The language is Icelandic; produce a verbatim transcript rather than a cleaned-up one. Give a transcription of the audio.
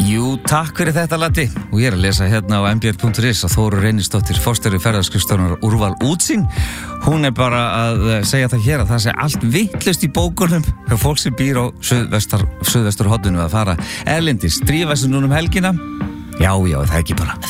Jú, takk fyrir þetta Latti. Og ég er að lesa hérna á m b l punktur is að Þórunn Reynisdóttir, forstjóri ferðaskrifstofunnar Úrval Útsýn, hún er bara að segja það hér að það sé allt vitlaust í bókunum hjá fólk sem býr á suðvestar, suðvesturhorninu að fara erlendis, drífa sig núna um helgina. Já, já, það er ekki bara